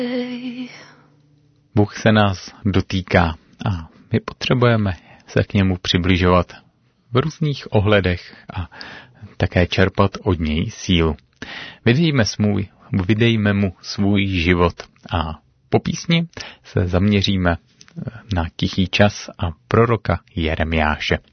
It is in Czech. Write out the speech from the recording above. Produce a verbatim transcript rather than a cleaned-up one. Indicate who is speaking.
Speaker 1: Bůh se nás dotýká a my potřebujeme se k němu přibližovat v různých ohledech a také čerpat od něj sílu. Vydejme, svůj, vydejme mu svůj život a po písni se zaměříme na tichý čas a proroka Jeremiáše.